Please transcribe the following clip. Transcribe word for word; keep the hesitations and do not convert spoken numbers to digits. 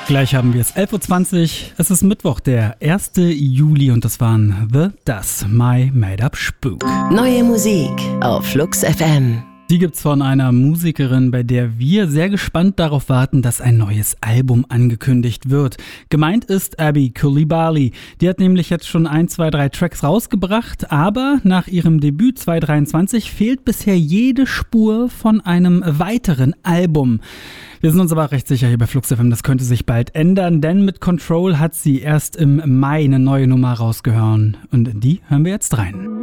Gleich haben wir es elf Uhr zwanzig. Es ist Mittwoch, der erste Juli und das waren The Das, My Made Up Spook. Neue Musik auf Flux F M. Die gibt's von einer Musikerin, bei der wir sehr gespannt darauf warten, dass ein neues Album angekündigt wird. Gemeint ist Abby Coulibaly. Die hat nämlich jetzt schon ein, zwei, drei Tracks rausgebracht, aber nach ihrem Debüt zwanzig dreiundzwanzig fehlt bisher jede Spur von einem weiteren Album. Wir sind uns aber recht sicher hier bei Flux F M, das könnte sich bald ändern, denn mit Control hat sie erst im Mai eine neue Nummer rausgehauen und in die hören wir jetzt rein.